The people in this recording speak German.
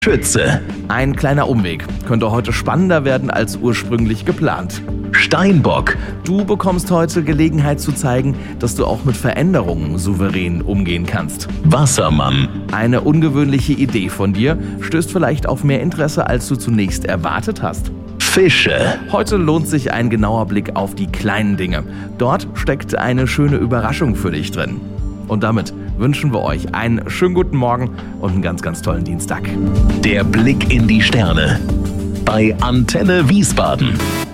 Schütze. Ein kleiner Umweg könnte heute spannender werden als ursprünglich geplant. Steinbock. Du bekommst heute Gelegenheit zu zeigen, dass du auch mit Veränderungen souverän umgehen kannst. Wassermann. Eine ungewöhnliche Idee von dir stößt vielleicht auf mehr Interesse, als du zunächst erwartet hast. Fische. Heute lohnt sich ein genauer Blick auf die kleinen Dinge. Dort steckt eine schöne Überraschung für dich drin. Und damit wünschen wir euch einen schönen guten Morgen und einen ganz, ganz tollen Dienstag. Der Blick in die Sterne. Bei Antenne Wiesbaden.